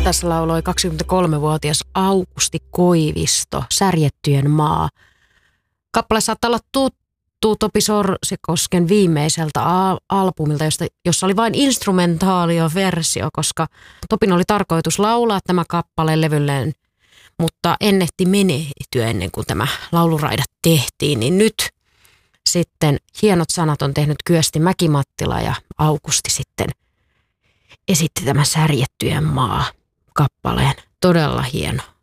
Tässä lauloi 23-vuotias Aukusti Koivisto, Särjettyjen maa. Kappale saattaa olla tuttu Topi Sorsikosken viimeiseltä albumilta, jossa oli vain instrumentaalio-versio, koska Topin oli tarkoitus laulaa tämä kappale levylleen, mutta ennätti menehtyä ennen kuin tämä lauluraidat tehtiin, niin nyt sitten hienot sanat on tehnyt Kyösti Mäki-Mattila ja Aukusti sitten esitti tämän Särjettyjen maa -kappaleen. Todella hieno.